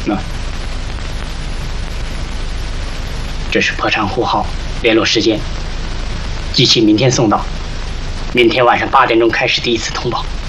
那，这是破产户号，联络时间，机器明天送到，明天晚上8点钟开始第一次通报。